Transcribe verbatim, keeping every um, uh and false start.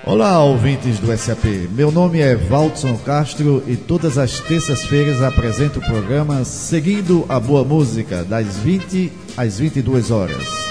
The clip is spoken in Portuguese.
Olá, ouvintes do S A P. Meu nome é Valdson Castro e todas as terças-feiras apresento o programa Seguindo a Boa Música, das vinte às vinte e duas horas.